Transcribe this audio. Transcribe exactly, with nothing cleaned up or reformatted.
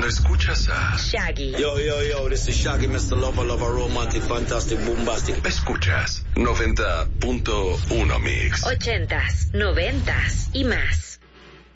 Cuando escuchas a Shaggy. Yo, yo, yo, this is Shaggy, mister Lover, Lover, Romantic, Fantastic, Bombastic. Escuchas noventa punto uno Mix. Ochentas, noventas y más.